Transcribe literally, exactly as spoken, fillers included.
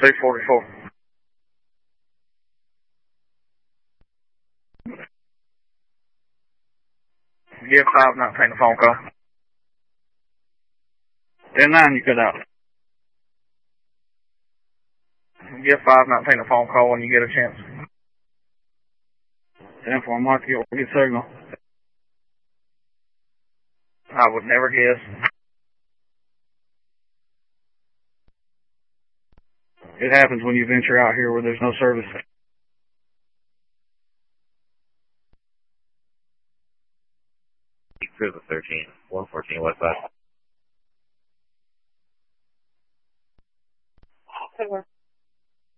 three forty-four. Give five nineteen a phone call. ten nine, you cut out. Give five nineteen a phone call when you get a chance. ten four, Mark, you get signal. I would never guess. It happens when you venture out here where there's no service. Cruiser thirteen, one fourteen west side.